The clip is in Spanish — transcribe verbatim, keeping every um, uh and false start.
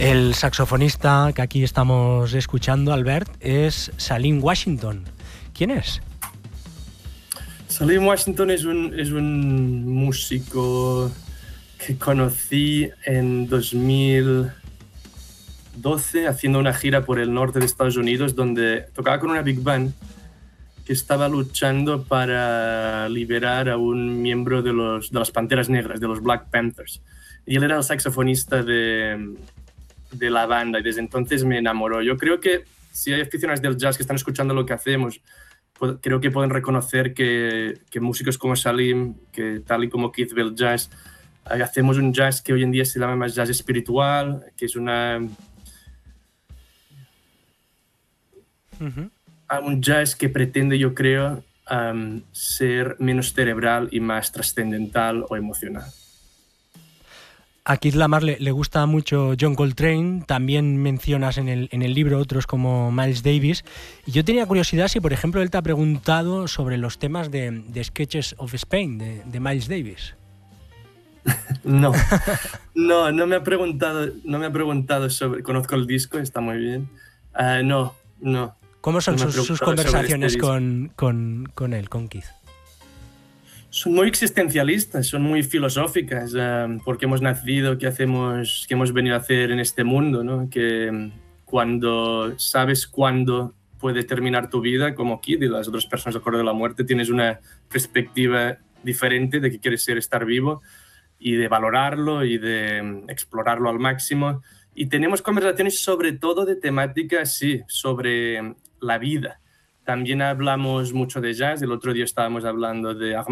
El saxofonista que aquí estamos escuchando, Albert, es Salim Washington. ¿Quién es? Salim Washington es un, es un músico que conocí en dos mil doce haciendo una gira por el norte de Estados Unidos donde tocaba con una big band que estaba luchando para liberar a un miembro de, los, de las Panteras Negras, de los Black Panthers. Y él era el saxofonista de, de la banda y desde entonces me enamoró. Yo creo que si hay aficionados del jazz que están escuchando lo que hacemos, pues, creo que pueden reconocer que, que músicos como Salim, que tal y como Keith Bell Jazz, hacemos un jazz que hoy en día se llama más jazz espiritual, que es una... Uh-huh. un jazz que pretende, yo creo, um, ser menos cerebral y más trascendental o emocional. A Keith Lamar le, le gusta mucho John Coltrane, también mencionas en el, en el libro otros como Miles Davis. Y yo tenía curiosidad si, por ejemplo, él te ha preguntado sobre los temas de, de Sketches of Spain, de, de Miles Davis. No, no, no me ha preguntado, no me ha preguntado sobre... Conozco el disco, está muy bien. Uh, no, no. ¿Cómo son no sus, sus conversaciones este con, con, con él, con Keith? Son muy existencialistas, son muy filosóficas, uh, porque hemos nacido, qué hacemos, qué hemos venido a hacer en este mundo, ¿no? Que cuando sabes cuándo puede terminar tu vida, como Keith y las otras personas al borde de la muerte, tienes una perspectiva diferente de qué quieres ser, estar vivo, y de valorarlo y de explorarlo al máximo. Y tenemos conversaciones sobre todo de temáticas, sí, sobre la vida. También hablamos mucho de jazz. El otro día estábamos hablando de Ahmad